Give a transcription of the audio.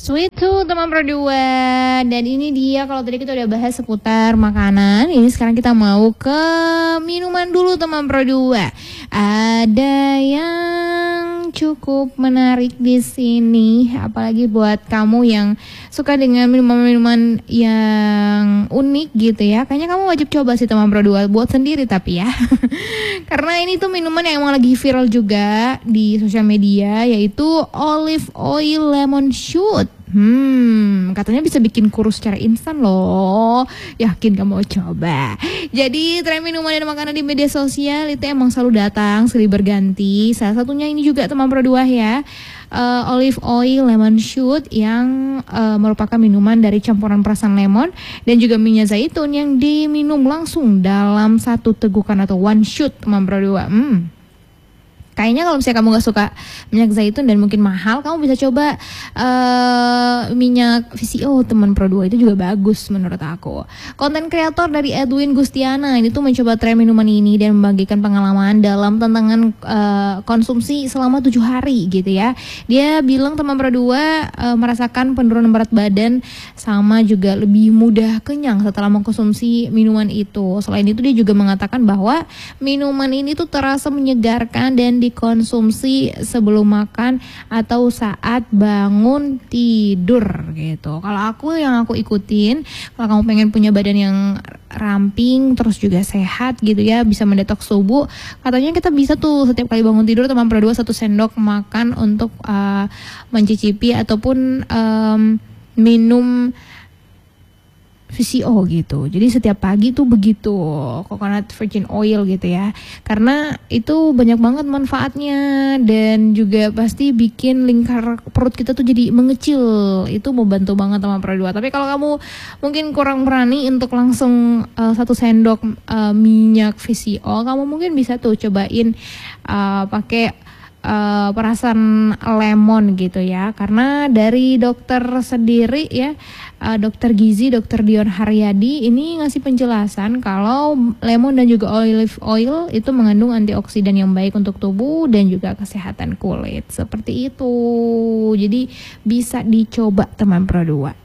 Sweet Tooth teman Pro 2. Dan ini dia, kalau tadi kita udah bahas seputar makanan, ini sekarang kita mau ke minuman dulu teman Pro 2. Ada yang cukup menarik di sini, apalagi buat kamu yang suka dengan minuman-minuman yang unik gitu ya. Kayaknya kamu wajib coba sih teman Pro 2, buat sendiri tapi ya. Karena ini tuh minuman yang emang lagi viral juga di sosial media, yaitu olive oil lemon shoot. Katanya bisa bikin kurus secara instan loh. Yakin kamu mau coba? Jadi tren minuman dan makanan di media sosial itu emang selalu datang silih berganti. Salah satunya ini juga teman Pro 2 ya, olive oil lemon shoot yang merupakan minuman dari campuran perasan lemon dan juga minyak zaitun yang diminum langsung dalam satu tegukan atau one shoot teman Pro 2. Kayaknya kalau misalnya kamu gak suka minyak zaitun dan mungkin mahal, kamu bisa coba minyak VCO teman Pro 2, itu juga bagus menurut aku. Konten kreator dari Edwin Gustiana ini tuh mencoba tren minuman ini dan membagikan pengalaman dalam tantangan konsumsi selama 7 hari gitu ya. Dia bilang teman Pro 2 merasakan penurunan berat badan sama juga lebih mudah kenyang setelah mengkonsumsi minuman itu. Selain itu dia juga mengatakan bahwa minuman ini tuh terasa menyegarkan dan dikonsumsi sebelum makan atau saat bangun tidur gitu. Kalau yang aku ikutin, kalau kamu pengen punya badan yang ramping terus juga sehat gitu ya, bisa mendetoks tubuh, katanya kita bisa tuh setiap kali bangun tidur teman Pro 2 1 sendok makan untuk mencicipi ataupun minum VCO gitu. Jadi setiap pagi tuh begitu, coconut virgin oil gitu ya. Karena itu banyak banget manfaatnya dan juga pasti bikin lingkar perut kita tuh jadi mengecil. Itu membantu banget sama Pro 2. Tapi kalau kamu mungkin kurang berani untuk langsung 1 sendok minyak VCO, kamu mungkin bisa tuh cobain pakai perasan lemon gitu ya. Karena dari dokter sendiri ya, dokter gizi Dr. Dion Haryadi ini ngasih penjelasan kalau lemon dan juga olive oil itu mengandung antioksidan yang baik untuk tubuh dan juga kesehatan kulit. Seperti itu. Jadi bisa dicoba teman Pro 2.